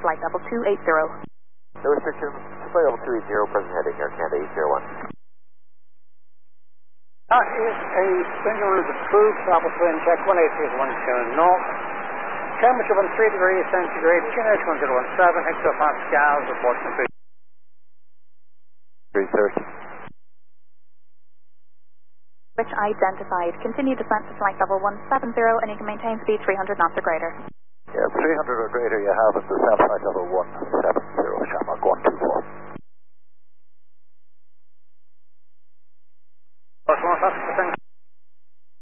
flight level 280. No restrictions, flight level 280, present heading Air Canada 801. That is a single is approved, Travel Twin, check 183.12 north. Temperature 13 degrees centigrade, QNH 1017, hectopascals, report complete. Research. Which identified. Continue descent to flight level 170 and you can maintain speed 300 knots or greater. Yeah, 300 or greater you have at descent flight level 1.